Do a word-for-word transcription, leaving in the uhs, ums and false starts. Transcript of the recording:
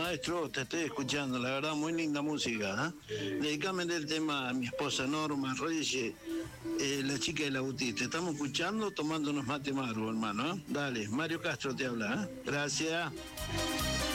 maestro, te estoy escuchando, la verdad, muy linda música. ¿eh? Dedicame el tema a mi esposa Norma Reyes, eh, la chica de la Bautista. Estamos escuchando, tomando unos mate margo, hermano. ¿eh? Dale, Mario Castro te habla. ¿eh? Gracias.